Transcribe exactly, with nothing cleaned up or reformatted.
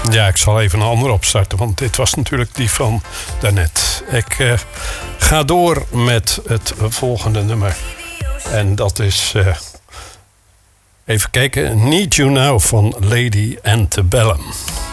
Ja, ik zal even een andere opstarten, want dit was natuurlijk die van daarnet. Ik uh, ga door met het volgende nummer. En dat is, uh, even kijken, Need You Now van Lady Antebellum.